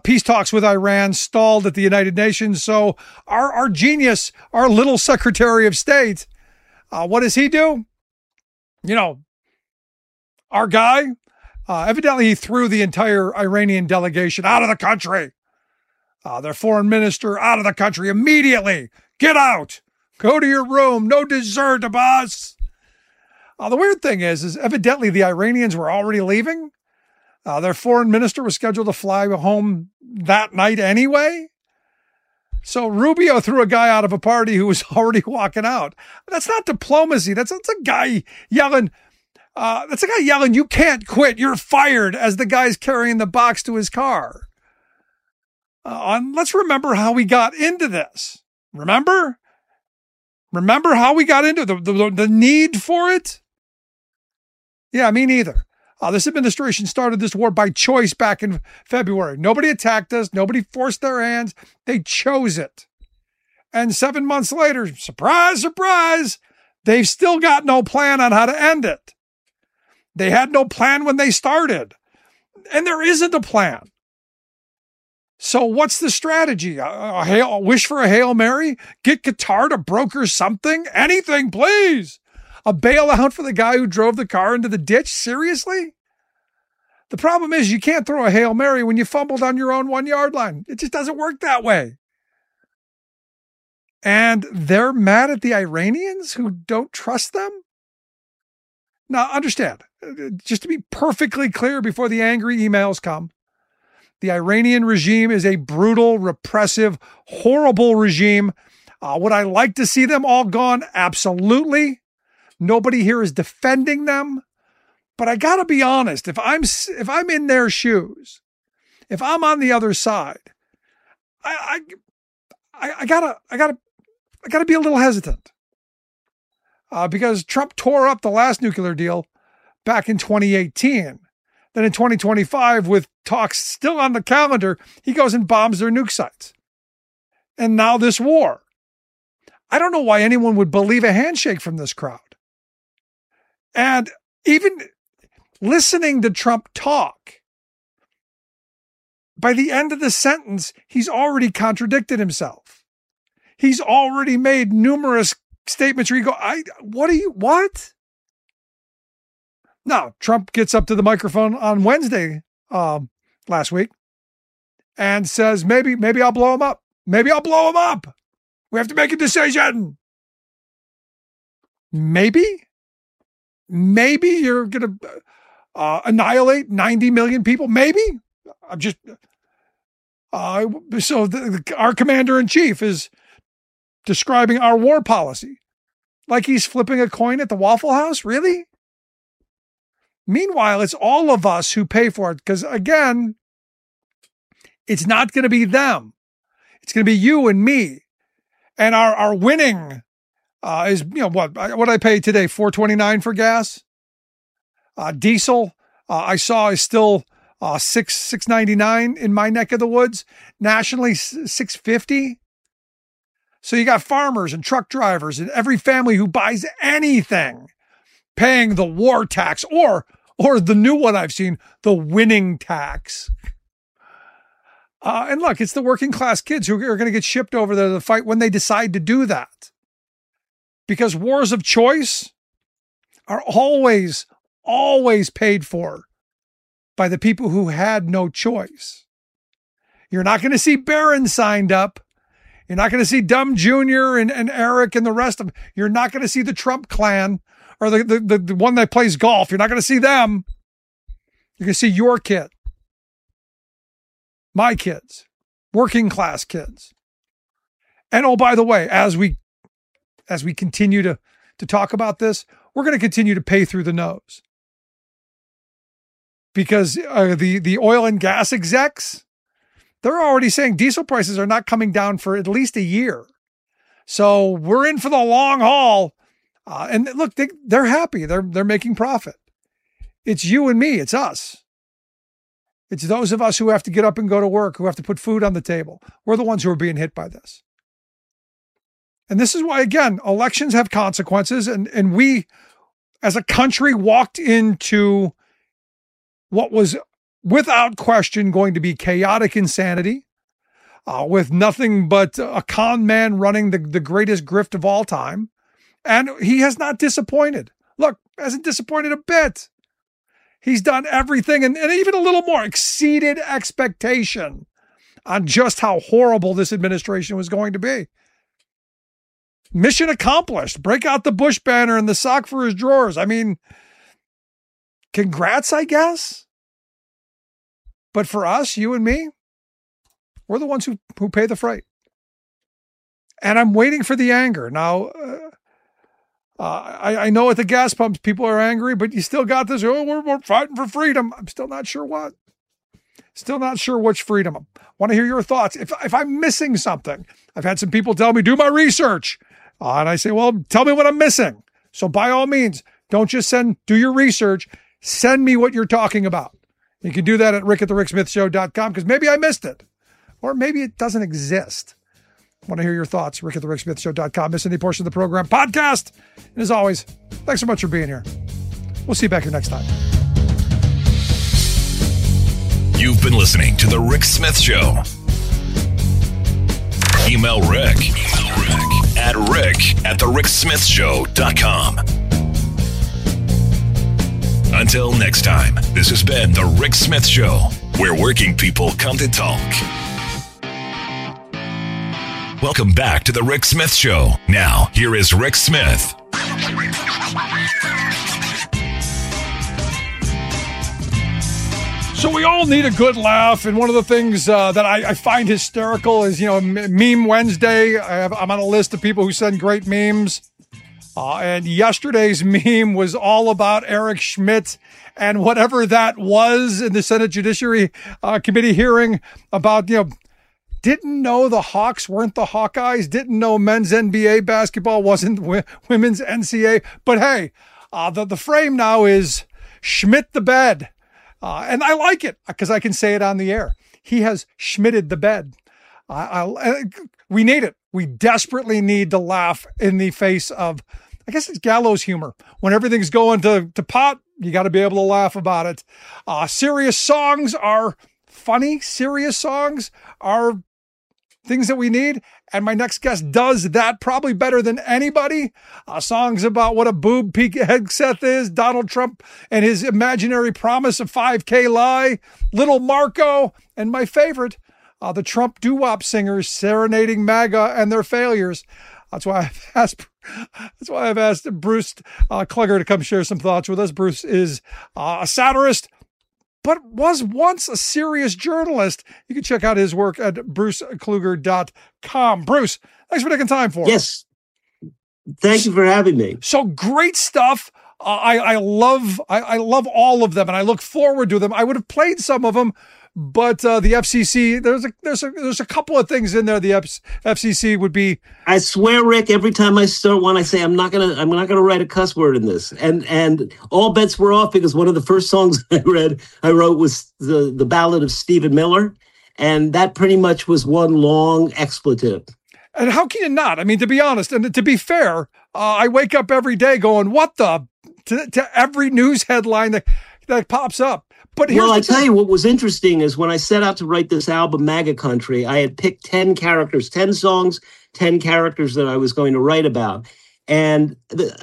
Peace talks with Iran stalled at the United Nations. So our genius, our little Secretary of State, what does he do? Our guy, evidently he threw the entire Iranian delegation out of the country. Their foreign minister out of the country immediately. Get out. Go to your room. No dessert, Abbas. The weird thing is evidently the Iranians were already leaving. Their foreign minister was scheduled to fly home that night anyway. So Rubio threw a guy out of a party who was already walking out. That's not diplomacy. That's a guy yelling. You can't quit. You're fired, as the guy's carrying the box to his car. Let's remember how we got into this. Remember how we got into the need for it? Yeah, me neither. This administration started this war by choice back in February. Nobody attacked us. Nobody forced their hands. They chose it. And 7 months later, surprise, surprise, they've still got no plan on how to end it. They had no plan when they started. And there isn't a plan. So what's the strategy? A wish for a Hail Mary? Get Qatar to broker something? Anything, please. A bailout for the guy who drove the car into the ditch? Seriously? The problem is you can't throw a Hail Mary when you fumbled on your own 1 yard line. It just doesn't work that way. And they're mad at the Iranians who don't trust them? Now, understand, just to be perfectly clear before the angry emails come, the Iranian regime is a brutal, repressive, horrible regime. Would I like to see them all gone? Absolutely. Nobody here is defending them. But I got to be honest, if I'm in their shoes, if I'm on the other side, I gotta be a little hesitant. Because Trump tore up the last nuclear deal back in 2018. Then in 2025, with talks still on the calendar, he goes and bombs their nuke sites. And now this war. I don't know why anyone would believe a handshake from this crowd. And even listening to Trump talk, by the end of the sentence, he's already contradicted himself. He's already made numerous statements where you go, what? Now, Trump gets up to the microphone on Wednesday last week and says, maybe I'll blow him up. Maybe I'll blow him up. We have to make a decision. Maybe you're going to annihilate 90 million people. Maybe. I'm just, our commander-in-chief is describing our war policy like he's flipping a coin at the Waffle House. Really? Meanwhile, it's all of us who pay for it. Because again, it's not going to be them. It's going to be you and me. And our winning is, what I pay today, $4.29 for gas. Diesel, I saw is still $6.99 in my neck of the woods. Nationally, $6.50. So you got farmers and truck drivers and every family who buys anything paying the war tax or the new one I've seen, the winning tax. And look, it's the working class kids who are going to get shipped over there to fight when they decide to do that. Because wars of choice are always paid for by the people who had no choice. You're not going to see Barron signed up. You're not going to see Dumb Jr. and Eric and the rest of them. You're not going to see the Trump clan or the one that plays golf. You're not going to see them. You're going to see your kid. My kids. Working class kids. And oh, by the way, as we continue to talk about this, we're going to continue to pay through the nose. Because the oil and gas execs, they're already saying diesel prices are not coming down for at least a year. So we're in for the long haul. And look, they're happy. They're making profit. It's you and me. It's us. It's those of us who have to get up and go to work, who have to put food on the table. We're the ones who are being hit by this. And this is why, again, elections have consequences. And we, as a country, walked into what was without question going to be chaotic insanity, with nothing but a con man running the greatest grift of all time. And he has not disappointed. Look, hasn't disappointed a bit. He's done everything and even a little more, exceeded expectation on just how horrible this administration was going to be. Mission accomplished. Break out the Bush banner and the sock for his drawers. I mean, congrats, I guess. But for us, you and me, we're the ones who pay the freight. And I'm waiting for the anger. Now, I know at the gas pumps, people are angry, but you still got this, we're fighting for freedom. I'm still not sure what. Still not sure which freedom. I want to hear your thoughts. If I'm missing something, I've had some people tell me, do my research. And I say, well, tell me what I'm missing. So by all means, don't just do your research. Send me what you're talking about. You can do that at rick@thericksmithshow.com because maybe I missed it. Or maybe it doesn't exist. I want to hear your thoughts. rick@thericksmithshow.com. Miss any portion of the program podcast. And as always, thanks so much for being here. We'll see you back here next time. You've been listening to The Rick Smith Show. Email Rick at rick@thericksmithshow.com. Until next time, this has been The Rick Smith Show, where working people come to talk. Welcome back to The Rick Smith Show. Now, here is Rick Smith. So we all need a good laugh, and one of the things that I find hysterical is, Meme Wednesday. I'm on a list of people who send great memes, and yesterday's meme was all about Eric Schmidt and whatever that was in the Senate Judiciary Committee hearing about, didn't know the Hawks weren't the Hawkeyes, didn't know men's NBA basketball wasn't women's NCAA, but hey, the frame now is Schmidt the bed. And I like it because I can say it on the air. He has Schmitted the bed. We need it. We desperately need to laugh in the face of, I guess it's gallows humor. When everything's going to pot, you got to be able to laugh about it. Serious songs are funny. Serious songs are things that we need. And my next guest does that probably better than anybody. Songs about what a boob peak Hegseth is, Donald Trump and his imaginary promise of 5K lie, Little Marco, and my favorite, the Trump doo-wop singers serenading MAGA and their failures. That's why I've asked Bruce Kluger to come share some thoughts with us. Bruce is a satirist, but was once a serious journalist. You can check out his work at brucekluger.com. Bruce, thanks for taking time for us. Yes. Thank you for having me. So great stuff. I love all of them, and I look forward to them. I would have played some of them, but the FCC, there's a couple of things in there. The FCC would be. I swear, Rick, every time I start one, I say I'm not gonna write a cuss word in this, and all bets were off because one of the first songs I wrote was the Ballad of Stephen Miller, and that pretty much was one long expletive. And how can you not? I mean, to be honest, and to be fair, I wake up every day going, "What the?" to every news headline that pops up. But I tell you what was interesting is when I set out to write this album, MAGA Country, I had picked 10 characters, 10 songs, 10 characters that I was going to write about. And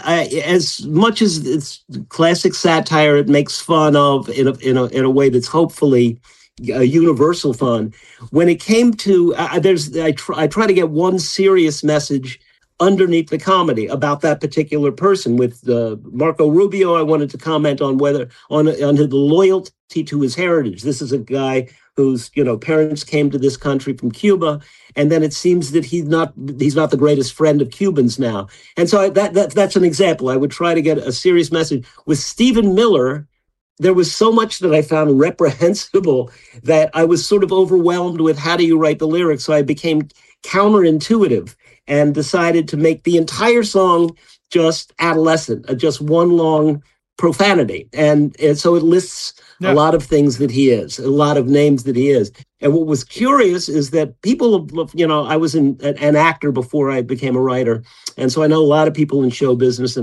as much as it's classic satire, it makes fun of in a way that's hopefully universal fun. When it came to I try to get one serious message underneath the comedy about that particular person. With Marco Rubio, I wanted to comment on the loyalty to his heritage. This is a guy whose parents came to this country from Cuba, and then it seems that he's not the greatest friend of Cubans now. And so that's an example. I would try to get a serious message. With Stephen Miller, there was so much that I found reprehensible that I was sort of overwhelmed with how do you write the lyrics. So I became counterintuitive and decided to make the entire song just adolescent, just one long profanity. And so it lists a lot of things that he is, a lot of names that he is. And what was curious is that people, I was an actor before I became a writer. And so I know a lot of people in show business, and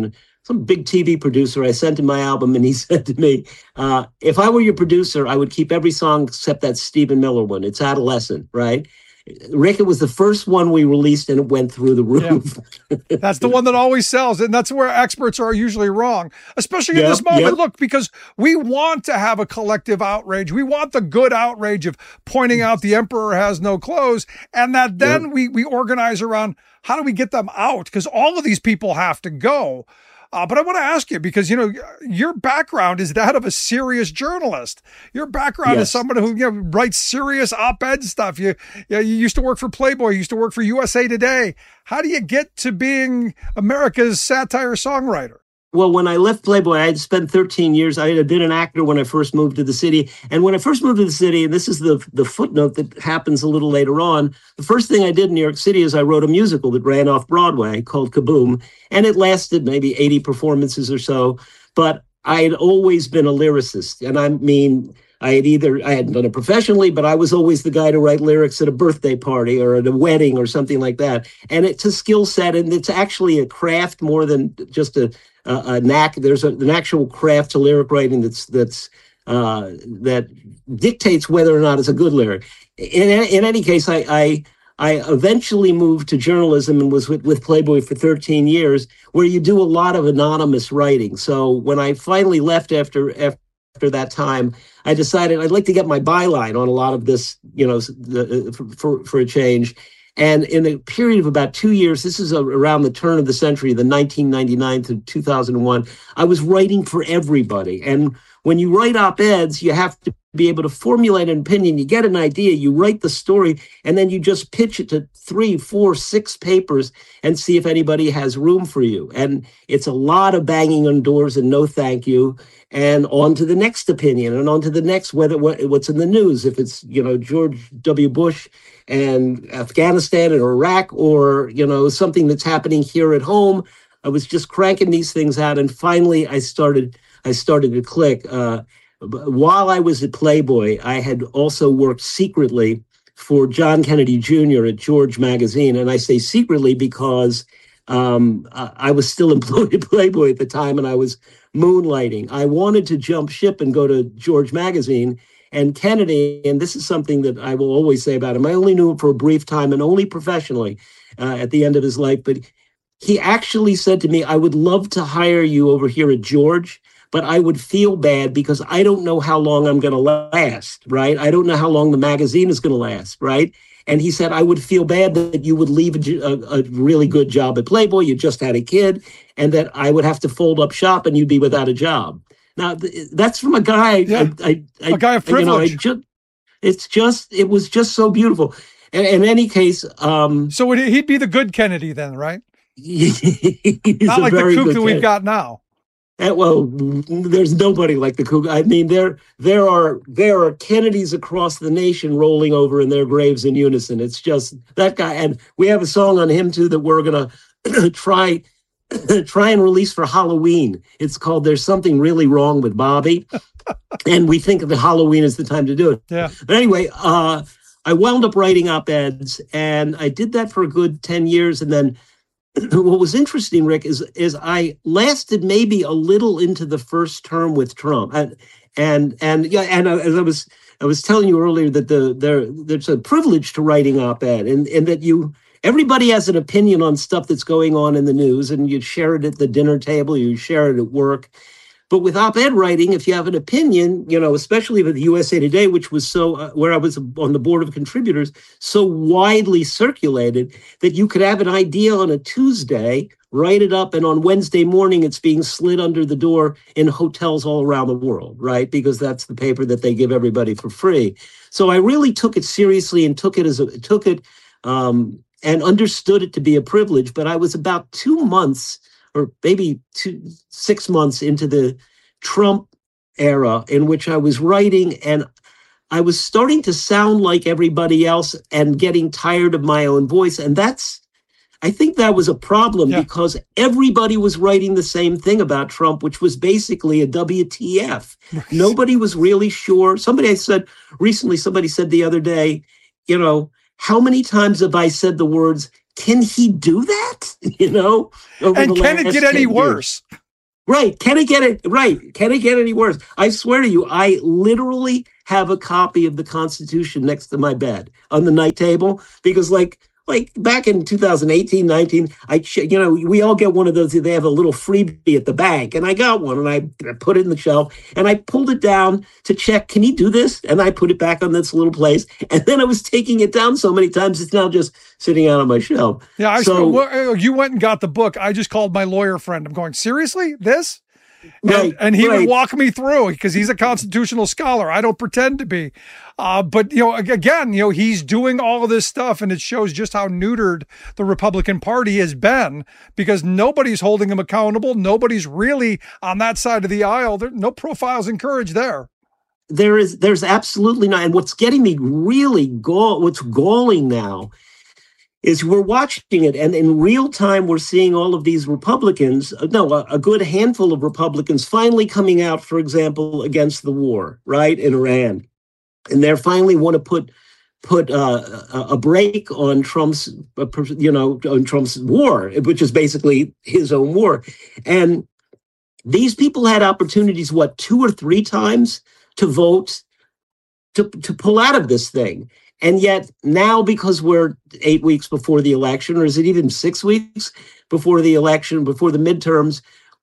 some big TV producer. I sent him my album, and he said to me, if I were your producer, I would keep every song except that Stephen Miller one. It's Adolescent, right? Rick, it was the first one we released, and it went through the roof. Yeah. That's the one that always sells, and that's where experts are usually wrong, especially in this moment. Look, because we want to have a collective outrage. We want the good outrage of pointing out the emperor has no clothes, and that then we organize around how do we get them out, because all of these people have to go. But I want to ask you, because, you know, your background is that of a serious journalist. Your background is someone who, you know, writes serious op-ed stuff. You used to work for Playboy. You used to work for USA Today. How do you get to being America's satire songwriter? Well, when I left Playboy, I had spent 13 years. I had been an actor when I first moved to the city. And when I first moved to the city, and this is the footnote that happens a little later on, the first thing I did in New York City is I wrote a musical that ran off Broadway called Kaboom. And it lasted maybe 80 performances or so. But I had always been a lyricist. And I mean, I hadn't done it professionally, but I was always the guy to write lyrics at a birthday party or at a wedding or something like that. And it's a skill set, and it's actually a craft more than just a knack. There's an actual craft to lyric writing that dictates whether or not it's a good lyric. In any case, I eventually moved to journalism and was with Playboy for 13 years, where you do a lot of anonymous writing. So when I finally left after that time, I decided I'd like to get my byline on a lot of this, you know, for a change. And in a period of about 2 years, this is around the turn of the century, the 1999 to 2001, I was writing for everybody. And when you write op-eds, you have to be able to formulate an opinion. You get an idea, you write the story, and then you just pitch it to 3, 4, 6 papers and see if anybody has room for you. And it's a lot of banging on doors and no thank you, and on to the next opinion, and on to the next, what's in the news. If it's, you know, George W. Bush and Afghanistan and Iraq, or, you know, something that's happening here at home. I was just cranking these things out, and finally I started to click. While I was at Playboy, I had also worked secretly for John Kennedy Jr. at George Magazine, and I say secretly because I was still employed at Playboy at the time, and I was moonlighting. I wanted to jump ship and go to George Magazine. And Kennedy, and this is something that I will always say about him, I only knew him for a brief time and only professionally at the end of his life, but he actually said to me, I would love to hire you over here at George, but I would feel bad because I don't know how long I'm going to last, right? I don't know how long the magazine is going to last, right? And he said, I would feel bad that you would leave a really good job at Playboy, you just had a kid, and that I would have to fold up shop and you'd be without a job. Now, that's from a guy, a guy of privilege. It was just so beautiful. And in any case. So he'd be the good Kennedy then, right? Not like the kook that we've got now. Well, there's nobody like the kook. I mean, there are Kennedys across the nation rolling over in their graves in unison. It's just that guy. And we have a song on him, too, that we're going to try and release for Halloween. It's called There's Something Really Wrong with Bobby. And we think that Halloween is the time to do it. Yeah. But anyway, I wound up writing op-eds, and I did that for a good 10 years. And then what was interesting, Rick, is I lasted maybe a little into the first term with Trump. And as I was telling you earlier that there's a privilege to writing op-ed, and that everybody has an opinion on stuff that's going on in the news, and you share it at the dinner table, you share it at work. But with op-ed writing, if you have an opinion, you know, especially with USA Today, which was so, where I was on the board of contributors, so widely circulated that you could have an idea on a Tuesday, write it up, and on Wednesday morning, it's being slid under the door in hotels all around the world, right? Because that's the paper that they give everybody for free. So I really took it seriously and took it and understood it to be a privilege. But I was about 2 months or maybe 6 months into the Trump era in which I was writing, and I was starting to sound like everybody else and getting tired of my own voice. And I think that was a problem because everybody was writing the same thing about Trump, which was basically a WTF. Right. Nobody was really sure. Somebody said the other day, you know, how many times have I said the words, can he do that? You know, and can it get any worse? Right. Can it get it right? Can it get any worse? I swear to you, I literally have a copy of the Constitution next to my bed on the night table because like back in 2018, 19, we all get one of those. They have a little freebie at the bank, and I got one, and I put it in the shelf, and I pulled it down to check, can he do this? And I put it back on this little place, and then I was taking it down so many times, it's now just sitting out on my shelf. Yeah, you went and got the book. I just called my lawyer friend. I'm going, seriously, this? And he would walk me through because he's a constitutional scholar. I don't pretend to be. But, again, he's doing all of this stuff, and it shows just how neutered the Republican Party has been because nobody's holding him accountable. Nobody's really on that side of the aisle. No profiles encouraged there. There's absolutely not. And what's getting me really what's galling now is we're watching it, and in real time, we're seeing all of these Republicans, a good handful of Republicans finally coming out, for example, against the war, right, in Iran. And they finally want to put a break on Trump's, on Trump's war, which is basically his own war. And these people had opportunities, 2 or 3 times to vote to pull out of this thing. And yet now, because we're 8 weeks before the election, or is it even 6 weeks before the election, before the midterms,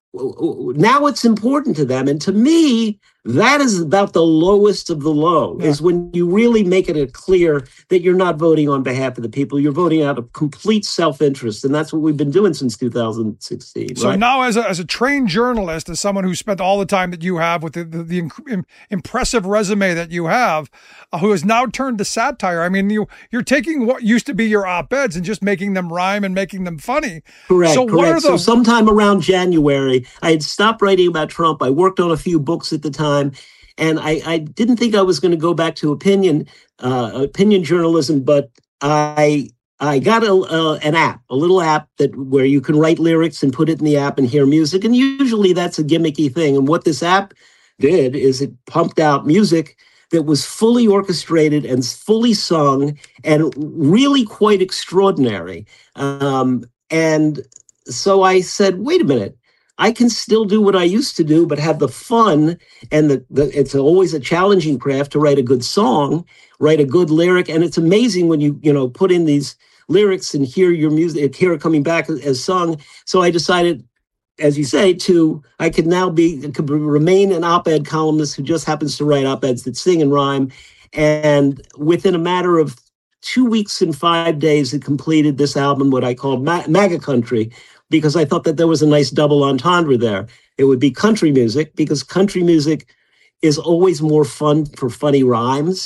now it's important to them. And to me, that is about the lowest of the low, is when you really make it clear that you're not voting on behalf of the people. You're voting out of complete self-interest. And that's what we've been doing since 2016. So now as a trained journalist, as someone who spent all the time that you have with the impressive resume that you have, who has now turned to satire. I mean, you're taking what used to be your op-eds and just making them rhyme and making them funny. Correct. So sometime around January, I had stopped writing about Trump. I worked on a few books at the time. And I didn't think I was going to go back to opinion journalism, but I got a little app where you can write lyrics and put it in the app and hear music. And usually that's a gimmicky thing. And what this app did is it pumped out music that was fully orchestrated and fully sung and really quite extraordinary. And so I said, wait a minute. I can still do what I used to do, but have the fun, and it's always a challenging craft to write a good song, write a good lyric. And it's amazing when you put in these lyrics and hear your music, hear it coming back as sung. So I decided, as you say, I could remain an op-ed columnist who just happens to write op-eds that sing and rhyme. And within a matter of 2 weeks and 5 days, it completed this album, what I called MAGA Country, because I thought that there was a nice double entendre there. It would be country music, because country music is always more fun for funny rhymes,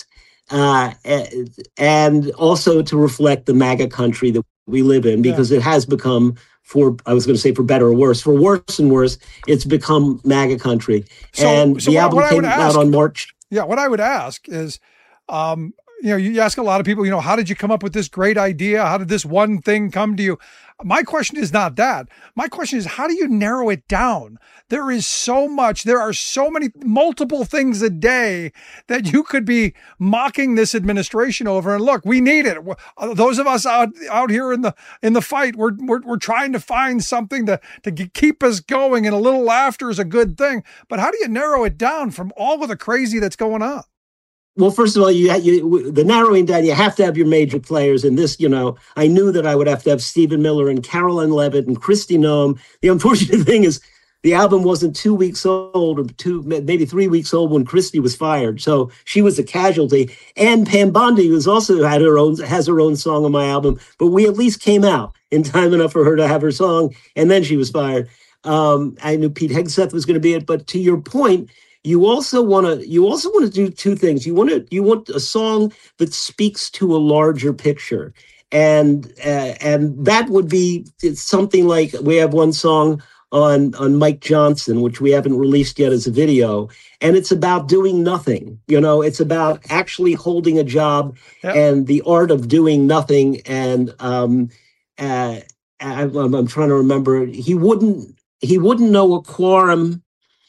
and also to reflect the MAGA country that we live in, because it has become, for better or worse, for worse and worse, it's become MAGA country. So the album came out on March. Yeah, what I would ask is, you ask a lot of people, how did you come up with this great idea? How did this one thing come to you? My question is not that. My question is, how do you narrow it down? There is so much. There are so many, multiple things a day that you could be mocking this administration over. And look, we need it. Those of us out here in the fight, we're trying to find something to keep us going, and a little laughter is a good thing. But how do you narrow it down from all of the crazy that's going on? Well, first of all, the narrowing down, you have to have your major players. And this, I knew that I would have to have Stephen Miller and Carolyn Levitt and Kristi Noem. The unfortunate thing is the album wasn't 2 weeks old, or maybe 3 weeks old when Kristi was fired. So she was a casualty. And Pam Bondi, who's also has her own song on my album, but we at least came out in time enough for her to have her song, and then she was fired. I knew Pete Hegseth was going to be it. But to your point, you also want to do two things. You want a song that speaks to a larger picture, and that would be something like, we have one song on Mike Johnson, which we haven't released yet as a video, and it's about doing nothing. It's about actually holding a job and the art of doing nothing. And I'm trying to remember. He wouldn't know a quorum.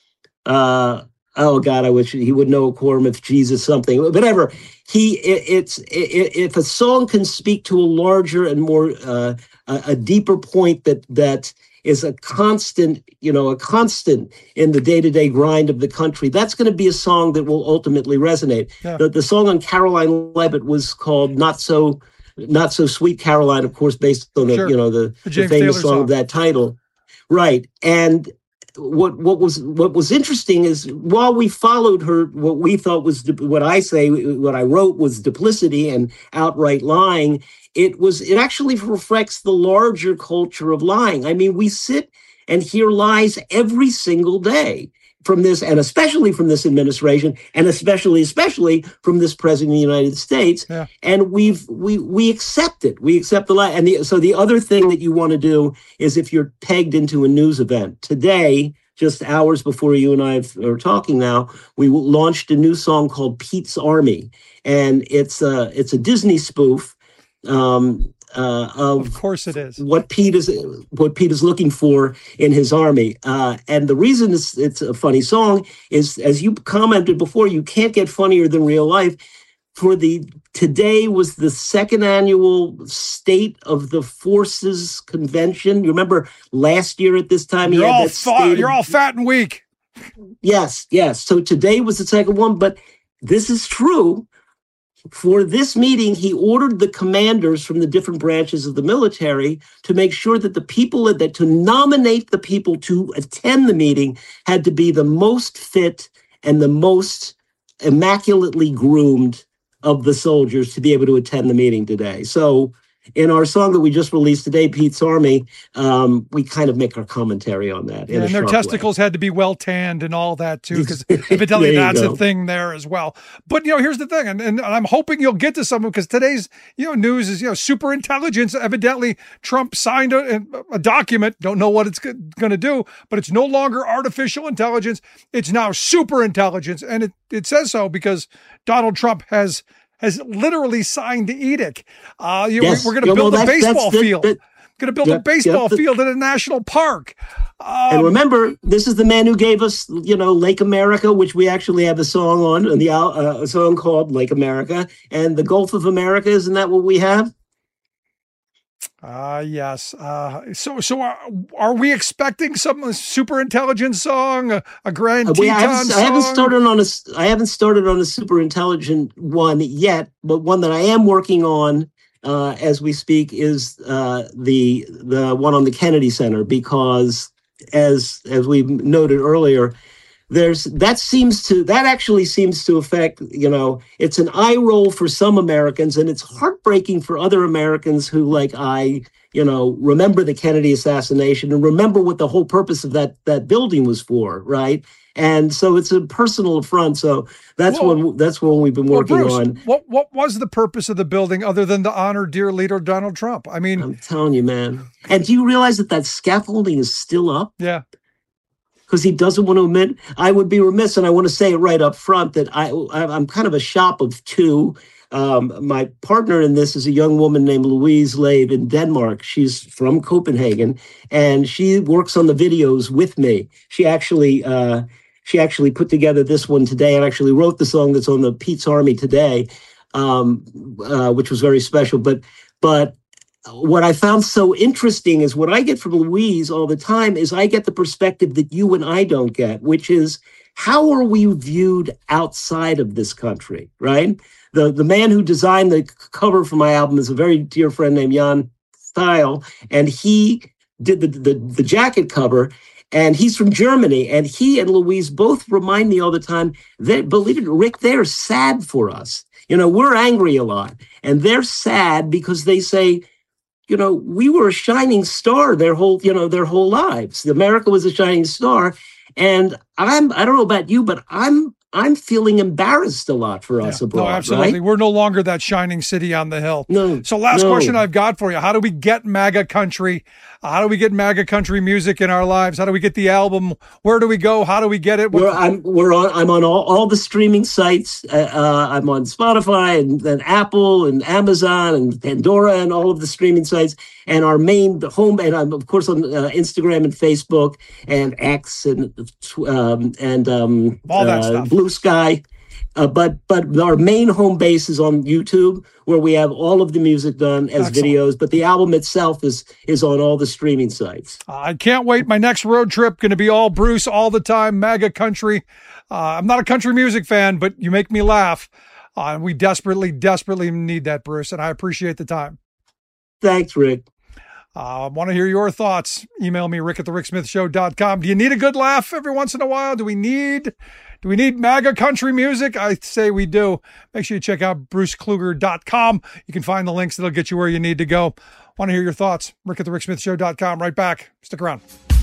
Oh God, I wish he would know a quorum if Jesus something, whatever. If a song can speak to a larger and more a deeper point that is a constant in the day-to-day grind of the country, that's going to be a song that will ultimately resonate. Yeah. The song on Caroline Levitt was called Not So Sweet Caroline, of course, based on the James famous Taylor song of that title. Right. And what was interesting is, while we followed her, what we thought was what I wrote was duplicity and outright lying. It actually reflects the larger culture of lying. I mean, we sit and hear lies every single day from this, and especially from this administration, and especially from this president of the United States. Yeah. And we accept it. We accept the lie. And so the other thing that you want to do is, if you're pegged into a news event today, just hours before you and I are talking now, we launched a new song called Pete's Army, and it's a Disney spoof. Of course it is. What Pete is looking for in his army. And the reason it's a funny song is, as you commented before, you can't get funnier than real life. Today was the second annual State of the Forces convention. You remember last year at this time? You're all fat and weak. Yes. So today was the second one, but this is true. For this meeting, he ordered the commanders from the different branches of the military to make sure that to nominate the people to attend the meeting had to be the most fit and the most immaculately groomed of the soldiers to be able to attend the meeting today. So in our song that we just released today, Pete's Army, we kind of make our commentary on that. And their testicles had to be well tanned and all that too, because evidently that's a thing there as well. But here's the thing, and I'm hoping you'll get to something, because today's news is super intelligence. Evidently, Trump signed a document. Don't know what it's going to do, but it's no longer artificial intelligence. It's now super intelligence, and it says so because Donald Trump has literally signed the edict. Yes. We're going to build a baseball field. Going to build a baseball field in a national park. And remember, this is the man who gave us, Lake America, which we actually have a song on, and a song called Lake America, and the Gulf of America. Isn't that what we have? Yes. So are we expecting some super intelligent song, a Grand Teton song? I haven't started on a super intelligent one yet, but one that I am working on as we speak is the one on the Kennedy Center, because as we noted earlier, that actually seems to affect, it's an eye roll for some Americans, and it's heartbreaking for other Americans who, like I, remember the Kennedy assassination and remember what the whole purpose of that building was for, right? And so it's a personal affront. So that's one we've been working Bruce, on. What was the purpose of the building other than to honor dear leader Donald Trump? I mean, I'm telling you, man. And do you realize that scaffolding is still up? Yeah. Because he doesn't want to admit. I would be remiss, and I want to say it right up front, that I'm kind of a shop of two. My partner in this is a young woman named Louise Lave in Denmark. She's from Copenhagen, and she works on the videos with me. She actually put together this one today, and actually wrote the song that's on the Pete's Army today, which was very special. But what I found so interesting is what I get from Louise all the time is I get the perspective that you and I don't get, which is, how are we viewed outside of this country, right? The man who designed the cover for my album is a very dear friend named Jan Style, and he did the jacket cover, and he's from Germany, and he and Louise both remind me all the time that, believe it, Rick, they're sad for us. We're angry a lot, and they're sad because they say, we were a shining star their whole lives. America was a shining star. And I don't know about you, but I'm feeling embarrassed a lot for us abroad. No, absolutely. Right? We're no longer that shining city on the hill. No. So last question I've got for you. How do we get MAGA country? How do we get MAGA country music in our lives? How do we get the album? Where do we go? How do we get it? I'm on all the streaming sites. I'm on Spotify and Apple and Amazon and Pandora and all of the streaming sites. And our main home, and I'm of course on Instagram and Facebook and X and all that stuff. Blue Sky. But our main home base is on YouTube, where we have all of the music done as videos. But the album itself is on all the streaming sites. I can't wait. My next road trip going to be all Bruce all the time, MAGA country. I'm not a country music fan, but you make me laugh. We desperately need that, Bruce, and I appreciate the time. Thanks, Rick. I want to hear your thoughts. Email me, rick@thericksmithshow.com. Do you need a good laugh every once in a while? Do we need MAGA country music? I say we do. Make sure you check out brucekluger.com. You can find the links that'll get you where you need to go. Want to hear your thoughts? rick@thericksmithshow.com. Right back. Stick around.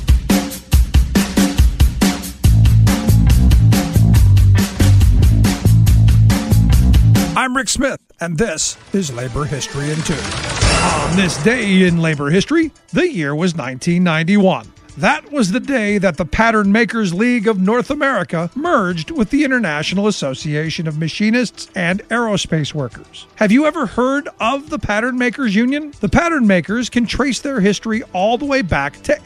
I'm Rick Smith, and this is Labor History in 2. On this day in labor history, the year was 1991. That was the day that the Pattern Makers League of North America merged with the International Association of Machinists and Aerospace Workers. Have you ever heard of the Pattern Makers Union? The Pattern Makers can trace their history all the way back to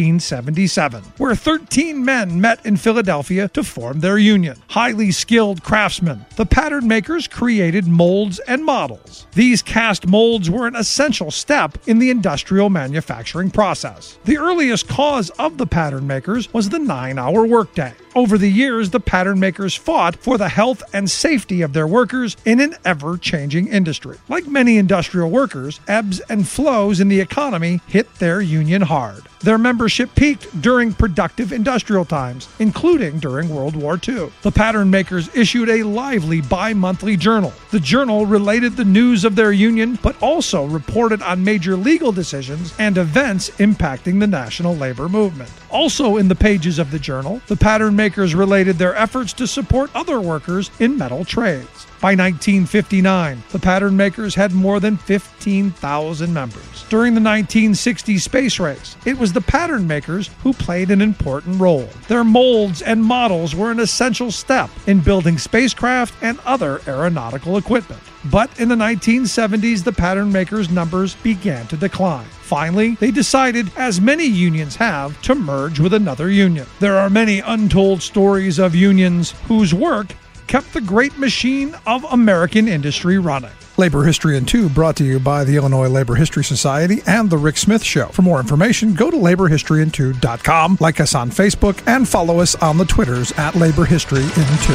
1877, where 13 men met in Philadelphia to form their union. Highly skilled craftsmen, the Pattern Makers created molds and models. These cast molds were an essential step in the industrial manufacturing process. The earliest cause of the Pattern Makers was the 9-hour workday. Over the years, the Pattern Makers fought for the health and safety of their workers in an ever-changing industry. Like many industrial workers, ebbs and flows in the economy hit their union hard. Their membership peaked during productive industrial times, including during World War II. The Pattern Makers issued a lively bi-monthly journal. The journal related the news of their union, but also reported on major legal decisions and events impacting the national labor movement. Also in the pages of the journal, the Pattern Makers related their efforts to support other workers in metal trades. By 1959, the Pattern Makers had more than 15,000 members. During the 1960 space race, it was the Pattern Makers who played an important role. Their molds and models were an essential step in building spacecraft and other aeronautical equipment. But in the 1970s, the Pattern Makers' numbers began to decline. Finally, they decided, as many unions have, to merge with another union. There are many untold stories of unions whose work kept the great machine of American industry running. Labor History in 2 brought to you by the Illinois Labor History Society and The Rick Smith Show. For more information, go to laborhistoryin2.com, like us on Facebook, and follow us on the Twitters at Labor History in 2.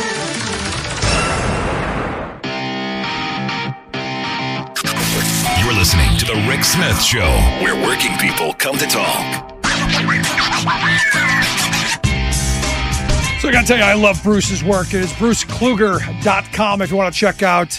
You're listening to The Rick Smith Show, where working people come to talk. So I got to tell you, I love Bruce's work. It is brucekluger.com if you want to check out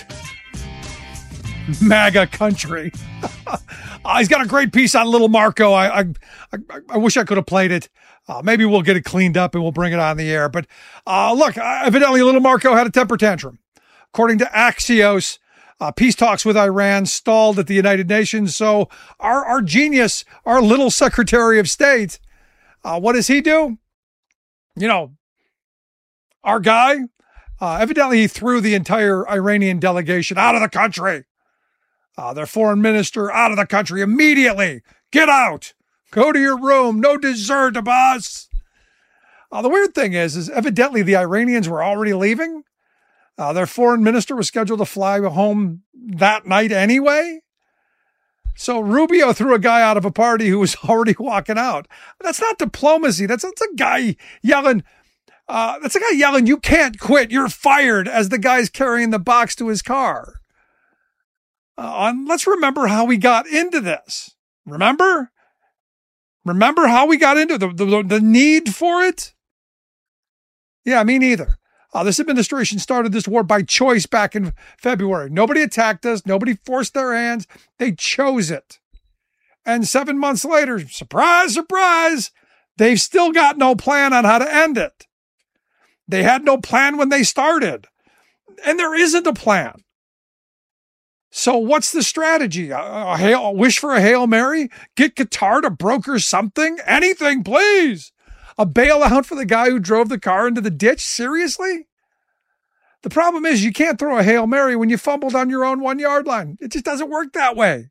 MAGA country. He's got a great piece on Little Marco. I wish I could have played it. Maybe we'll get it cleaned up and we'll bring it on the air. But look, evidently Little Marco had a temper tantrum. According to Axios, peace talks with Iran stalled at the United Nations. So our genius, our little Secretary of State, what does he do? You know, our guy, evidently he threw the entire Iranian delegation out of the country. Their foreign minister out of the country immediately. Get out. Go to your room. No dessert, boss. The weird thing is evidently the Iranians were already leaving. Their foreign minister was scheduled to fly home that night anyway. So Rubio threw a guy out of a party who was already walking out. That's not diplomacy. That's a guy yelling. That's a guy yelling, "You can't quit. You're fired," as the guy's carrying the box to his car. Let's remember how we got into this. Remember how we got into the need for it? Yeah, me neither. This administration started this war by choice back in February. Nobody attacked us. Nobody forced their hands. They chose it. And 7 months later, surprise, surprise, they've still got no plan on how to end it. They had no plan when they started. And there isn't a plan. So what's the strategy? A wish for a Hail Mary? Get Qatar to broker something? Anything, please. A bailout for the guy who drove the car into the ditch? Seriously? The problem is you can't throw a Hail Mary when you fumbled on your own 1-yard line. It just doesn't work that way.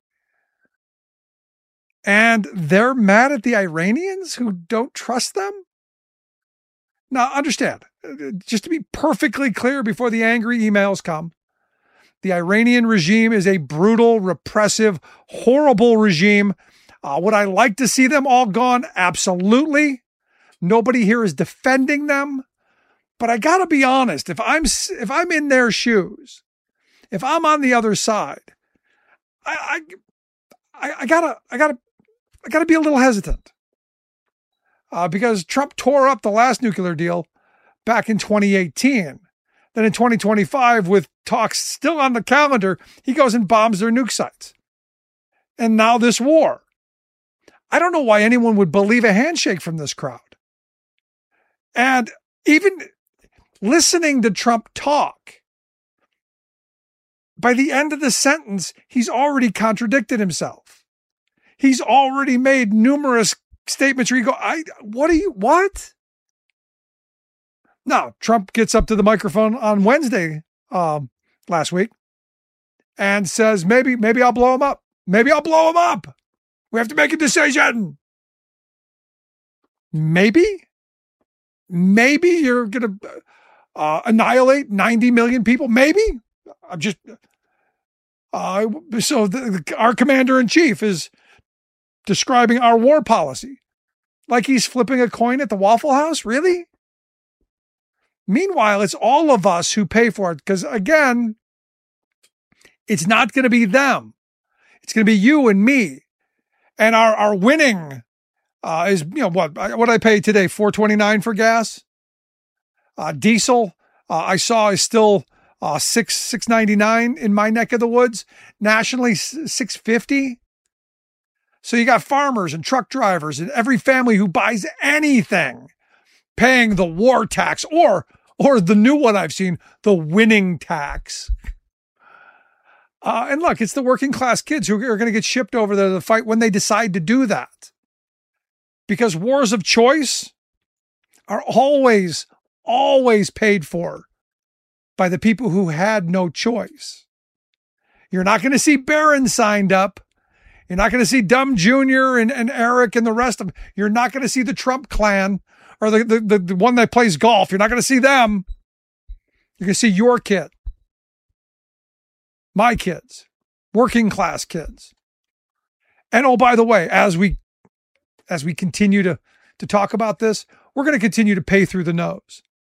And they're mad at the Iranians who don't trust them? Now, understand, just to be perfectly clear before the angry emails come, the Iranian regime is a brutal, repressive, horrible regime. Would I like to see them all gone? Absolutely. Nobody here is defending them. But I got to be honest, if I'm in their shoes, if I'm on the other side, I gotta be a little hesitant. Because Trump tore up the last nuclear deal back in 2018. Then in 2025, with talks still on the calendar, he goes and bombs their nuke sites. And now this war. I don't know why anyone would believe a handshake from this crowd. And even listening to Trump talk, by the end of the sentence, he's already contradicted himself. He's already made numerous statements where you go, what? Now, Trump gets up to the microphone on Wednesday last week and says, maybe I'll blow him up. Maybe I'll blow him up. We have to make a decision. Maybe you're going to annihilate 90 million people. Maybe. I'm just, our commander-in-chief is describing our war policy like he's flipping a coin at the Waffle House. Really? Meanwhile, it's all of us who pay for it. Because again, it's not going to be them. It's going to be you and me. And our winning is, what I pay today? $4.29 for gas. Diesel, I saw is still $6.99 in my neck of the woods. Nationally, $6.50. So you got farmers and truck drivers and every family who buys anything paying the war tax or the new one I've seen, the winning tax. And look, it's the working class kids who are going to get shipped over there to fight when they decide to do that. Because wars of choice are always paid for by the people who had no choice. You're not going to see Barron signed up. You're not going to see Dumb Jr. and Eric and the rest of them. You're not going to see the Trump clan or the one that plays golf. You're not going to see them. You're going to see your kid. My kids. Working class kids. And oh, by the way, as we continue to talk about this, we're going to continue to pay through the nose.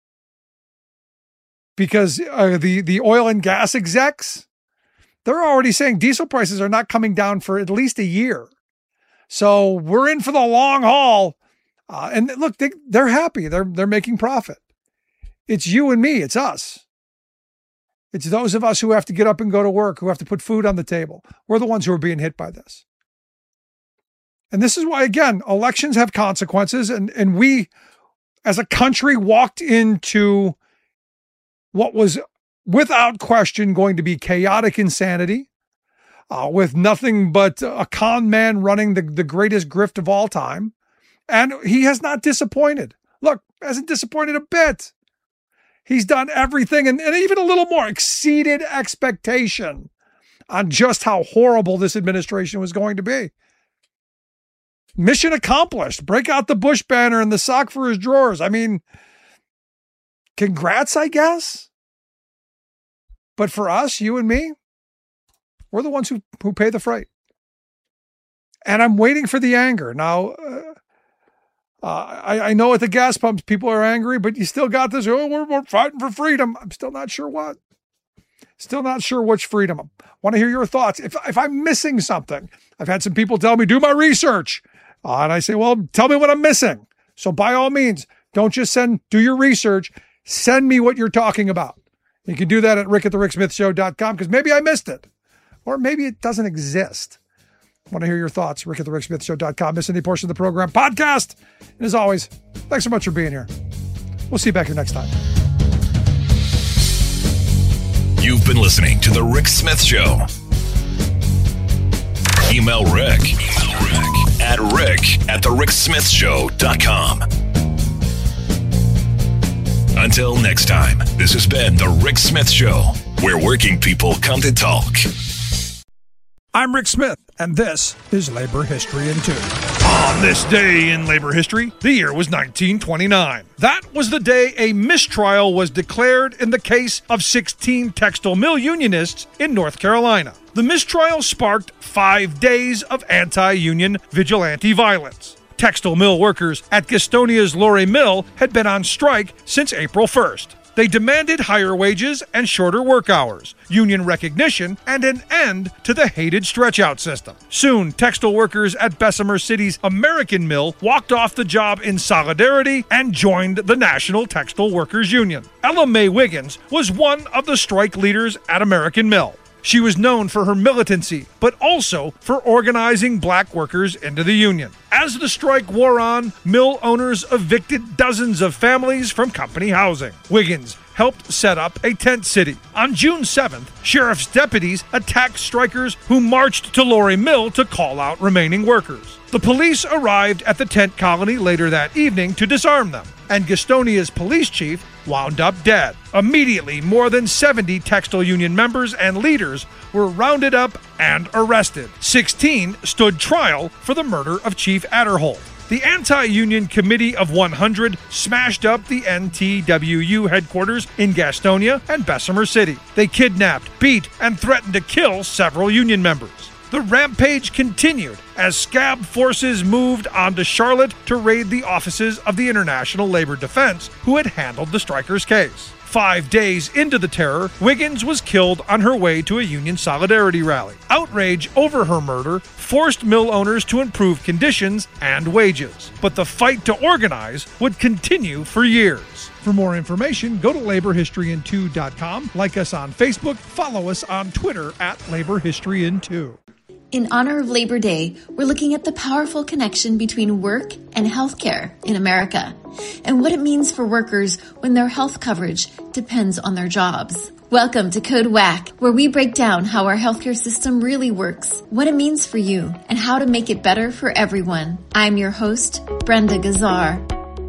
Because the oil and gas execs, they're already saying diesel prices are not coming down for at least a year. So we're in for the long haul. And look, they're happy. They're making profit. It's you and me. It's us. It's those of us who have to get up and go to work, who have to put food on the table. We're the ones who are being hit by this. And this is why, again, elections have consequences. And we, as a country, walked into what was without question going to be chaotic insanity, with nothing but a con man running the greatest grift of all time. And he has not disappointed. Look, hasn't disappointed a bit. He's done everything and even a little more, exceeded expectation on just how horrible this administration was going to be. Mission accomplished. Break out the Bush banner and the sock for his drawers. I mean, congrats, I guess. But for us, you and me, we're the ones who pay the freight. And I'm waiting for the anger. Now, I know at the gas pumps, people are angry, but you still got this, we're fighting for freedom. I'm still not sure what. Still not sure which freedom. I want to hear your thoughts. If I'm missing something, I've had some people tell me, do my research. And I say, well, tell me what I'm missing. So by all means, don't just do your research. Send me what you're talking about. You can do that at rick@thericksmithshow.com because maybe I missed it. Or maybe it doesn't exist. I want to hear your thoughts. rick@thericksmithshow.com. Miss any portion of the program podcast. And as always, thanks so much for being here. We'll see you back here next time. You've been listening to The Rick Smith Show. Email Rick at rick@thericksmithshow.com. Until next time, this has been The Rick Smith Show, where working people come to talk. I'm Rick Smith, and this is Labor History in 2. On this day in labor history, the year was 1929. That was the day a mistrial was declared in the case of 16 textile mill unionists in North Carolina. The mistrial sparked 5 days of anti-union vigilante violence. Textile mill workers at Gastonia's Lorry Mill had been on strike since April 1st. They demanded higher wages and shorter work hours, union recognition, and an end to the hated stretch-out system. Soon, textile workers at Bessemer City's American Mill walked off the job in solidarity and joined the National Textile Workers Union. Ella Mae Wiggins was one of the strike leaders at American Mill. She was known for her militancy, but also for organizing black workers into the union. As the strike wore on, mill owners evicted dozens of families from company housing. Wiggins helped set up a tent city. On June 7th, sheriff's deputies attacked strikers who marched to Lorry Mill to call out remaining workers. The police arrived at the tent colony later that evening to disarm them, and Gastonia's police chief wound up dead. Immediately, more than 70 textile union members and leaders were rounded up and arrested. 16 stood trial for the murder of Chief Adderholt. The Anti-Union Committee of 100 smashed up the NTWU headquarters in Gastonia and Bessemer City. They kidnapped, beat, and threatened to kill several union members. The rampage continued as scab forces moved onto Charlotte to raid the offices of the International Labor Defense, who had handled the strikers' case. 5 days into the terror, Wiggins was killed on her way to a union solidarity rally. Outrage over her murder forced mill owners to improve conditions and wages, but the fight to organize would continue for years. For more information, go to laborhistoryin2.com, like us on Facebook, follow us on Twitter at laborhistoryin2. In honor of Labor Day, we're looking at the powerful connection between work and healthcare in America, and what it means for workers when their health coverage depends on their jobs. Welcome to Code WACK, where we break down how our healthcare system really works, what it means for you, and how to make it better for everyone. I'm your host, Brenda Gazzar.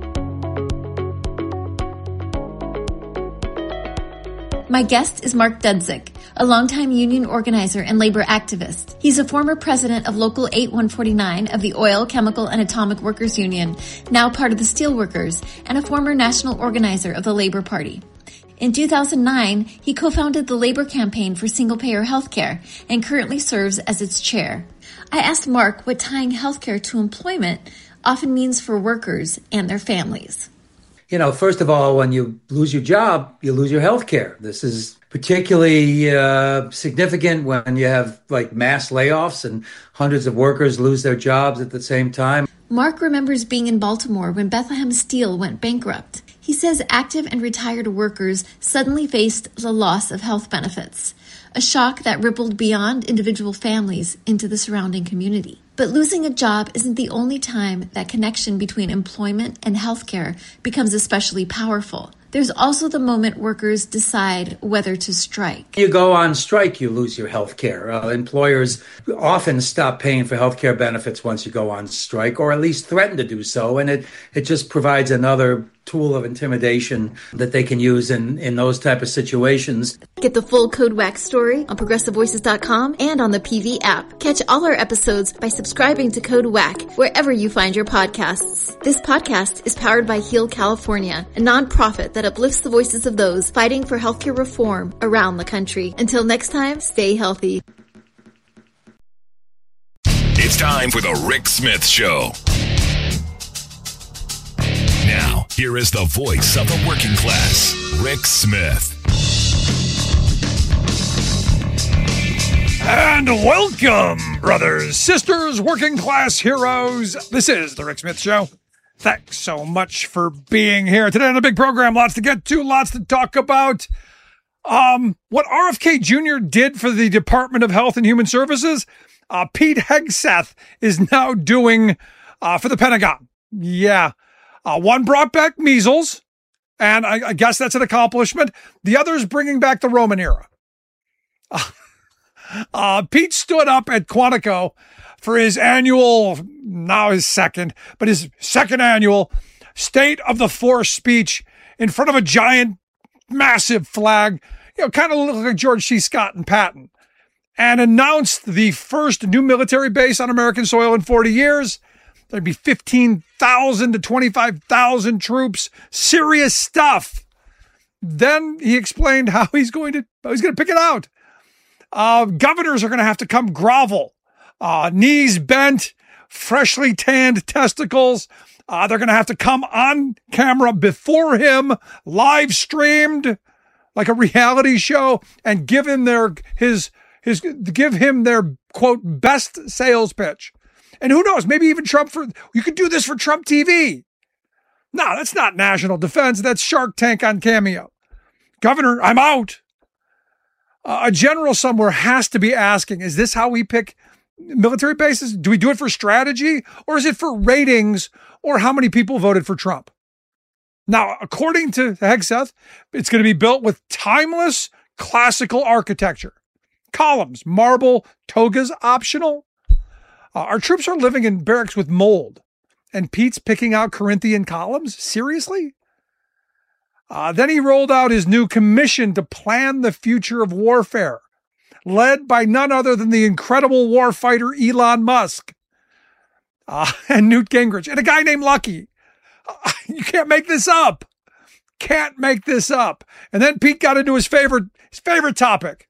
My guest is Mark Dudzik, a longtime union organizer and labor activist. He's a former president of Local 8149 of the Oil, Chemical, and Atomic Workers Union, now part of the Steelworkers, and a former national organizer of the Labor Party. In 2009, he co-founded the Labor Campaign for Single-Payer Healthcare and currently serves as its chair. I asked Mark what tying healthcare to employment often means for workers and their families. You know, first of all, when you lose your job, you lose your health care. This is particularly significant when you have like mass layoffs and hundreds of workers lose their jobs at the same time. Mark remembers being in Baltimore when Bethlehem Steel went bankrupt. He says active and retired workers suddenly faced the loss of health benefits, a shock that rippled beyond individual families into the surrounding community. But losing a job isn't the only time that connection between employment and healthcare becomes especially powerful. There's also the moment workers decide whether to strike. You go on strike, you lose your health care. Employers often stop paying for health care benefits once you go on strike, or at least threaten to do so. And it just provides another tool of intimidation that they can use in those type of situations. Get the full Code WACK story on ProgressiveVoices.com and on the PV app. Catch all our episodes by subscribing to Code WACK wherever you find your podcasts. This podcast is powered by Heal California, a nonprofit that uplifts the voices of those fighting for healthcare reform around the country. Until next time, stay healthy. It's time for the Rick Smith Show. Now, here is the voice of the working class, Rick Smith. And welcome, brothers, sisters, working class heroes. This is the Rick Smith Show. Thanks so much for being here today on a big program. Lots to get to, lots to talk about. What RFK Jr. did for the Department of Health and Human Services, Pete Hegseth is now doing for the Pentagon. Yeah. One brought back measles, and I guess that's an accomplishment. The other is bringing back the Roman era. Pete stood up at Quantico for his annual, now his second annual State of the Force speech in front of a giant, massive flag, kind of looked like George C. Scott and Patton, and announced the first new military base on American soil in 40 years There'd be 15,000 to 25,000 troops. Serious stuff. Then he explained how he's going to pick it out. Governors are going to have to come grovel. Knees bent, freshly tanned testicles. They're going to have to come on camera before him, live streamed like a reality show, and give him their quote best sales pitch. And who knows, maybe even you could do this for Trump TV. No, that's not national defense. That's Shark Tank on Cameo. Governor, I'm out. A general somewhere has to be asking, is this how we pick military bases? Do we do it for strategy, or is it for ratings, or how many people voted for Trump? Now, according to Hegseth, it's going to be built with timeless classical architecture. Columns, marble, togas optional. Our troops are living in barracks with mold, and Pete's picking out Corinthian columns? Seriously? Then he rolled out his new commission to plan the future of warfare, led by none other than the incredible warfighter Elon Musk and Newt Gingrich and a guy named Lucky. You can't make this up. Can't make this up. And then Pete got into his favorite topic.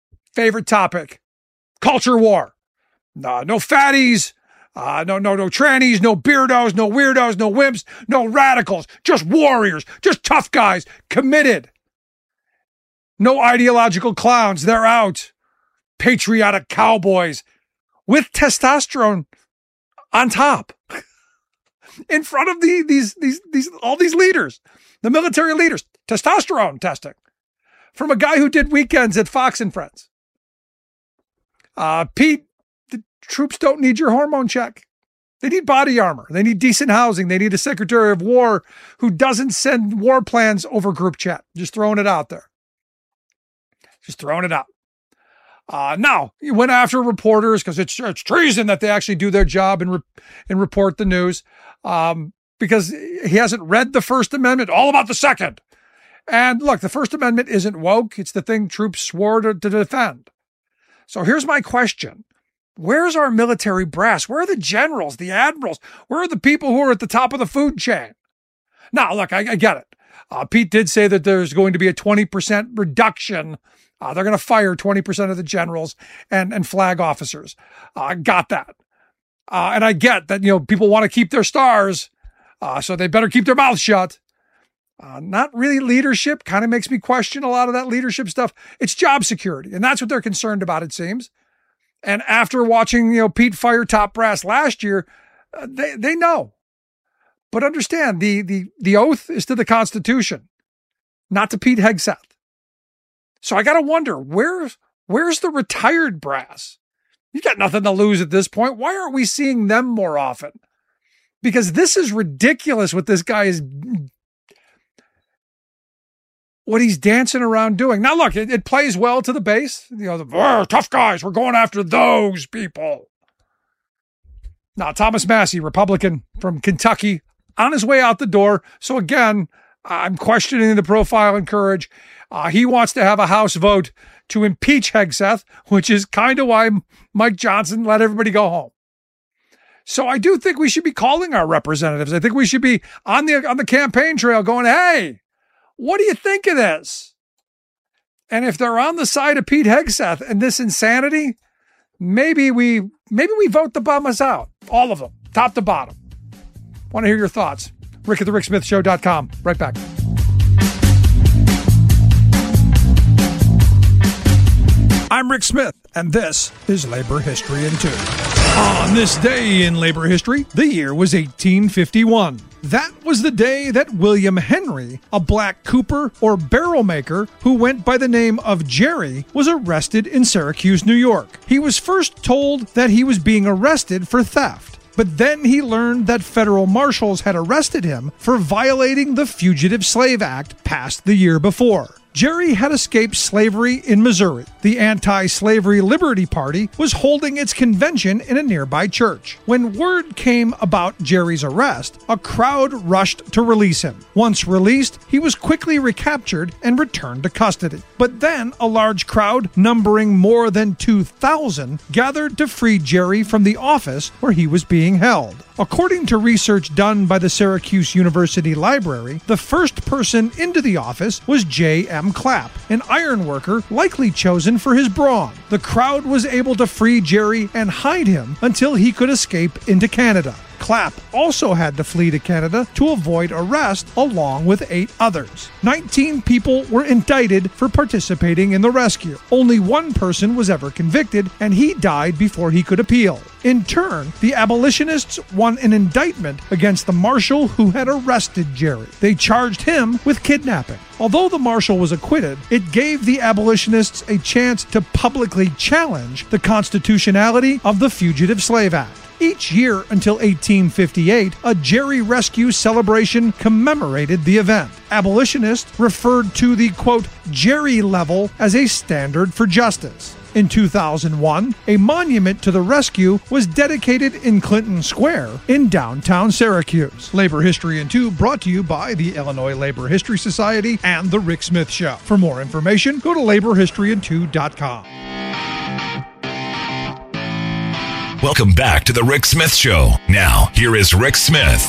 Culture war. No fatties. No trannies, no beardos, no weirdos, no wimps, no radicals, just warriors, just tough guys, committed. No ideological clowns, they're out. Patriotic cowboys with testosterone on top. In front of all these leaders, the military leaders, testosterone testing from a guy who did weekends at Fox and Friends. Pete, the troops don't need your hormone check. They need body armor. They need decent housing. They need a Secretary of War who doesn't send war plans over group chat. Just throwing it out there. Just throwing it out. Now, he went after reporters because it's treason that they actually do their job and report the news because he hasn't read the First Amendment, all about the Second. And look, the First Amendment isn't woke. It's the thing troops swore to defend. So here's my question. Where's our military brass? Where are the generals, the admirals? Where are the people who are at the top of the food chain? Now, look, I get it. Pete did say that there's going to be a 20% reduction. They're going to fire 20% of the generals and flag officers. Got that. And I get that, people want to keep their stars, so they better keep their mouths shut. Not really leadership. Kind of makes me question a lot of that leadership stuff. It's job security, and that's what they're concerned about, it seems. And after watching, Pete fire top brass last year, they know. But understand, the oath is to the Constitution, not to Pete Hegseth. So I got to wonder, where's the retired brass? You got nothing to lose at this point. Why aren't we seeing them more often? Because this is ridiculous what this guy is, what he's dancing around doing. Now, look, it plays well to the base. The tough guys, we're going after those people. Now, Thomas Massie, Republican from Kentucky, on his way out the door. So again, I'm questioning the profile and courage. He wants to have a House vote to impeach Hegseth, which is kind of why Mike Johnson let everybody go home. So I do think we should be calling our representatives. I think we should be on the campaign trail going, hey, what do you think of this? And if they're on the side of Pete Hegseth and this insanity, maybe we vote the bummers out. All of them, top to bottom. Want to hear your thoughts? Rick at thericksmithshow.com. Right back. I'm Rick Smith, and this is Labor History in 2. On this day in labor history, the year was 1851. That was the day that William Henry, a black cooper or barrel maker who went by the name of Jerry, was arrested in Syracuse, New York. He was first told that he was being arrested for theft, but then he learned that federal marshals had arrested him for violating the Fugitive Slave Act passed the year before. Jerry had escaped slavery in Missouri. The Anti-Slavery Liberty Party was holding its convention in a nearby church. When word came about Jerry's arrest, a crowd rushed to release him. Once released, he was quickly recaptured and returned to custody. But then a large crowd, numbering more than 2,000, gathered to free Jerry from the office where he was being held. According to research done by the Syracuse University Library, the first person into the office was J.M. Clapp, an ironworker likely chosen for his brawn. The crowd was able to free Jerry and hide him until he could escape into Canada. Clapp also had to flee to Canada to avoid arrest along with 8 others. 19 people were indicted for participating in the rescue. Only one person was ever convicted, and he died before he could appeal. In turn, the abolitionists won an indictment against the marshal who had arrested Jerry. They charged him with kidnapping. Although the marshal was acquitted, it gave the abolitionists a chance to publicly challenge the constitutionality of the Fugitive Slave Act. Each year until 1858, a Jerry Rescue celebration commemorated the event. Abolitionists referred to the, quote, Jerry level as a standard for justice. In 2001, a monument to the rescue was dedicated in Clinton Square in downtown Syracuse. Labor History in 2 brought to you by the Illinois Labor History Society and The Rick Smith Show. For more information, go to laborhistoryin2.com. Welcome back to The Rick Smith Show. Now, here is Rick Smith.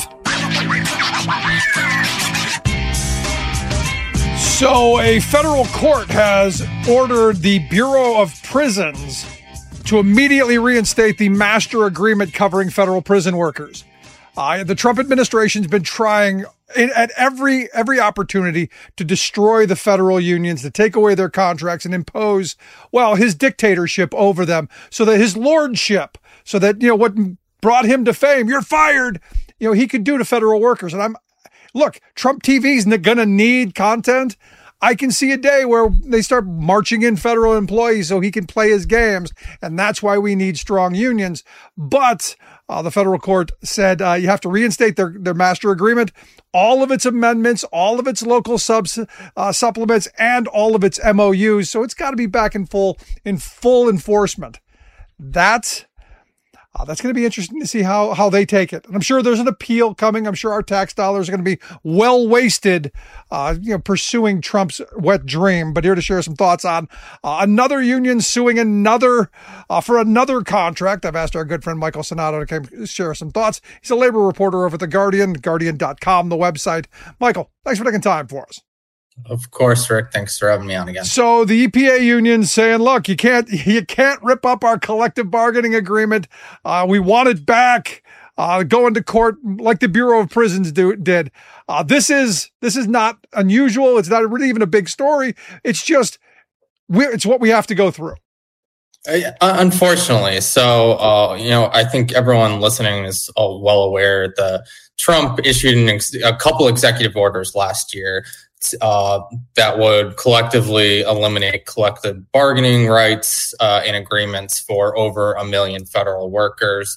So, a federal court has ordered the Bureau of Prisons to immediately reinstate the master agreement covering federal prison workers. The Trump administration's been trying at every opportunity to destroy the federal unions, to take away their contracts and impose, well, his dictatorship over them, so that his lordship, so that, what brought him to fame, you're fired, he could do to federal workers. And look, Trump TV's going to need content. I can see a day where they start marching in federal employees so he can play his games. And that's why we need strong unions. But the federal court said you have to reinstate their master agreement, all of its amendments, all of its local supplements, and all of its MOUs. So it's got to be back in full enforcement. That's going to be interesting to see how they take it. And I'm sure there's an appeal coming. I'm sure our tax dollars are going to be well wasted, pursuing Trump's wet dream. But here to share some thoughts on another union suing another for another contract. I've asked our good friend Michael Sonato to share some thoughts. He's a labor reporter over at The Guardian, guardian.com, the website. Michael, thanks for taking time for us. Of course, Rick. Thanks for having me on again. So the EPA union saying, look, you can't rip up our collective bargaining agreement. We want it back. Going to court like the Bureau of Prisons did. This is not unusual. It's not really even a big story. It's just it's what we have to go through. Unfortunately. So, I think everyone listening is well aware that Trump issued a couple executive orders last year that would collectively eliminate collective bargaining rights and agreements for over 1 million federal workers.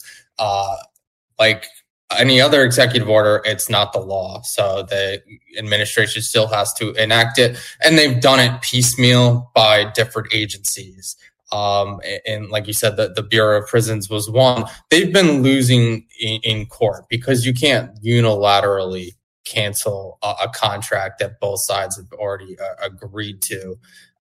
Like any other executive order, it's not the law. So the administration still has to enact it. And they've done it piecemeal by different agencies. And like you said, the Bureau of Prisons was one. They've been losing in court because you can't unilaterally cancel a contract that both sides have already agreed to.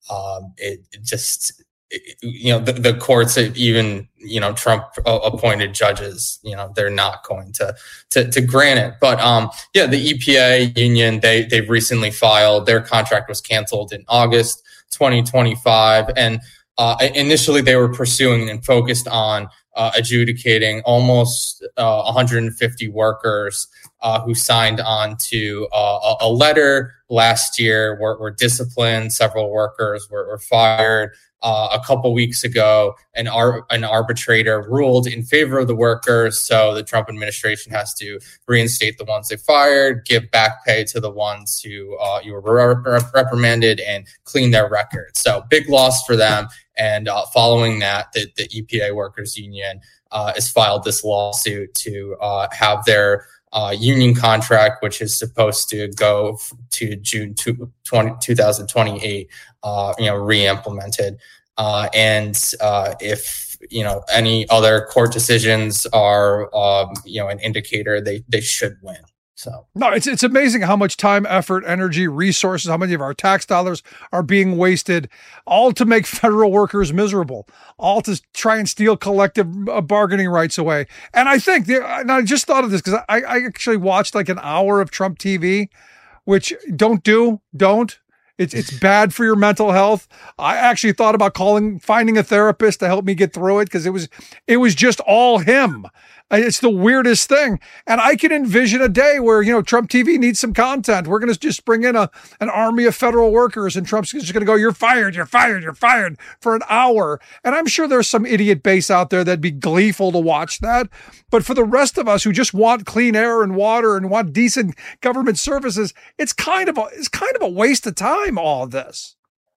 The courts, even, Trump appointed judges, they're not going to grant it. But, the EPA union, they've recently filed, their contract was canceled in August 2025. And initially they were pursuing and focused on adjudicating almost 150 workers who signed on to a letter last year, were disciplined. Several workers were fired. A couple weeks ago, an arbitrator ruled in favor of the workers. So the Trump administration has to reinstate the ones they fired, give back pay to the ones who were reprimanded, and clean their records. So big loss for them. And following that, the EPA Workers Union has filed this lawsuit to have their union contract, which is supposed to go to June 2028, re-implemented. And if, any other court decisions are, an indicator, they should win. So no, it's amazing how much time, effort, energy, resources, how many of our tax dollars are being wasted, all to make federal workers miserable, all to try and steal collective bargaining rights away. And I think, and I just thought of this because I actually watched like an hour of Trump TV, which don't. It's bad for your mental health. I actually thought about finding a therapist to help me get through it because it was just all him. It's the weirdest thing. And I can envision a day where, Trump TV needs some content. We're going to just bring in an army of federal workers and Trump's just going to go, you're fired for an hour. And I'm sure there's some idiot base out there that'd be gleeful to watch that. But for the rest of us who just want clean air and water and want decent government services, it's kind of a waste of time, all of this.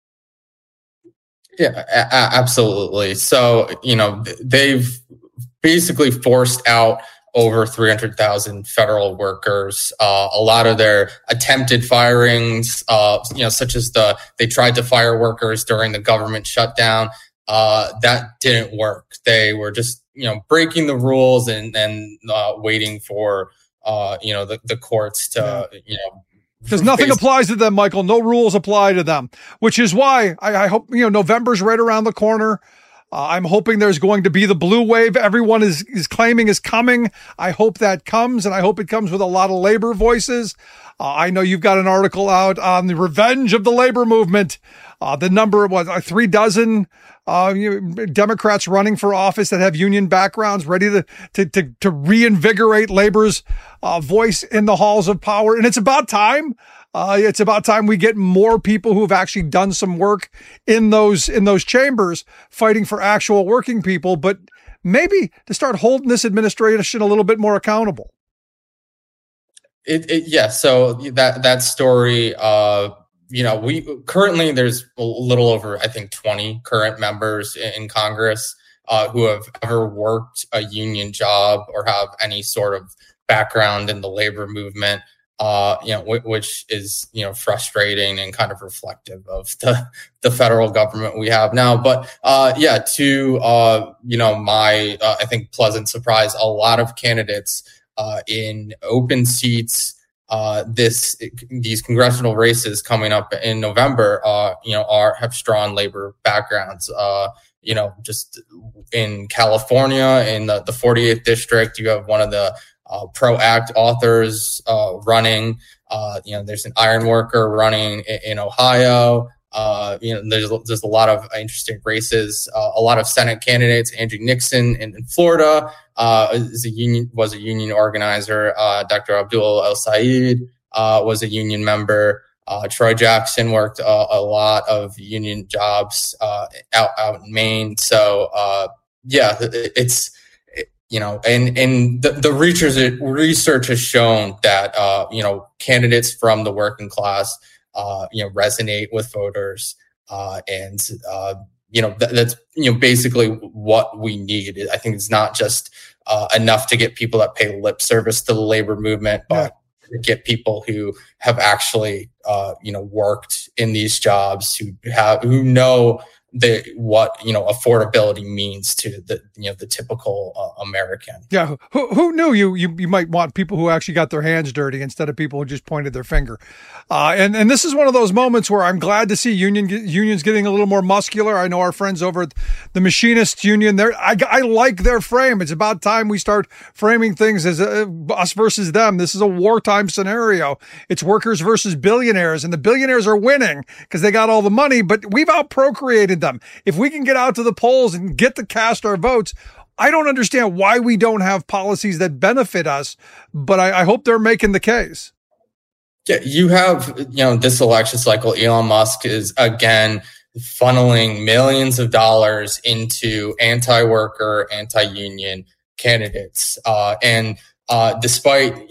Yeah, absolutely. So, they've basically forced out over 300,000 federal workers. A lot of their attempted firings, such as they tried to fire workers during the government shutdown. That didn't work. They were just, breaking the rules and waiting for, the courts to, because nothing applies to them, Michael. No rules apply to them, which is why I hope, November's right around the corner. I'm hoping there's going to be the blue wave everyone is claiming is coming. I hope that comes, and I hope it comes with a lot of labor voices. I know you've got an article out on the revenge of the labor movement. The number of 3 dozen Democrats running for office that have union backgrounds, ready to reinvigorate labor's voice in the halls of power. And it's about time. It's about time we get more people who have actually done some work in those chambers fighting for actual working people, but maybe to start holding this administration a little bit more accountable. So that story, we currently there's a little over, I think, 20 current members in Congress who have ever worked a union job or have any sort of background in the labor movement. Which is, frustrating and kind of reflective of the federal government we have now. But, to, my, I think pleasant surprise, a lot of candidates, in open seats, these congressional races coming up in November, have strong labor backgrounds. Just in California, in the 48th district, you have one of the pro-act authors running. There's an iron worker running in Ohio. There's a lot of interesting races. A lot of Senate candidates. Andrew Nixon in Florida was a union organizer. Dr. Abdul El Sayed was a union member. Troy Jackson worked a lot of union jobs out in Maine. So it's. And the research has shown that, candidates from the working class, resonate with voters. That's, basically what we need. I think it's not just enough to get people that pay lip service to the labor movement, but to get people who have actually, worked in these jobs, who know what affordability means to the typical American. Yeah, who knew you might want people who actually got their hands dirty instead of people who just pointed their finger. And this is one of those moments where I'm glad to see unions getting a little more muscular. I know our friends over at the Machinists Union. I like their frame. It's about time we start framing things as us versus them. This is a wartime scenario. It's workers versus billionaires, and the billionaires are winning because they got all the money, but we've outprocreated them. If we can get out to the polls and get to cast our votes, I don't understand why we don't have policies that benefit us, but I hope they're making the case. Yeah, you have, this election cycle, Elon Musk is again funneling millions of dollars into anti-worker, anti-union candidates. And despite,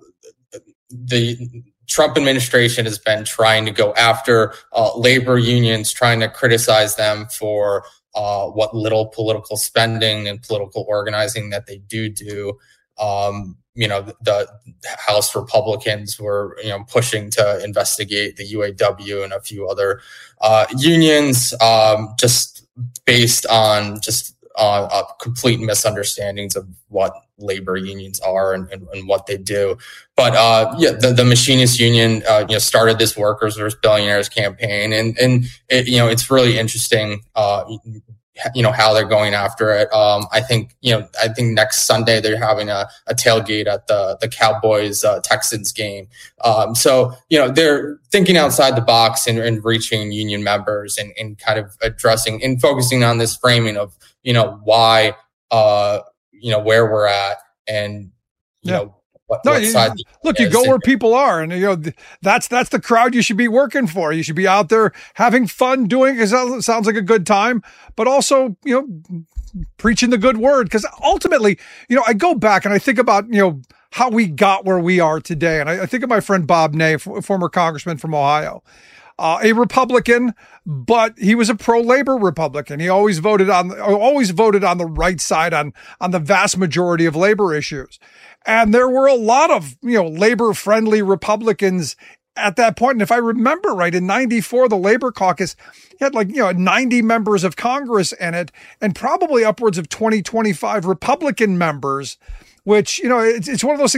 the Trump administration has been trying to go after labor unions, trying to criticize them for what little political spending and political organizing that they do. the House Republicans were, pushing to investigate the UAW and a few other unions, just based on complete misunderstandings of what labor unions are and what they do. But the Machinists Union started this Workers versus Billionaires campaign, and it's really interesting how they're going after it. I think next Sunday they're having a tailgate at the Cowboys Texans game. So they're thinking outside the box and reaching union members and kind of addressing and focusing on this framing of why where we're at and what side. Look, you go where people are, and that's the crowd you should be working for. You should be out there having fun doing it. It sounds like a good time, but also preaching the good word. Because ultimately, I go back and I think about how we got where we are today, and I think of my friend Bob Ney, former congressman from Ohio. A Republican, but he was a pro-labor Republican. He always voted on the right side on the vast majority of labor issues. And there were a lot of, labor-friendly Republicans at that point. And if I remember right, in 94, the Labor Caucus had 90 members of Congress in it, and probably upwards of 25 Republican members, which, it's one of those things.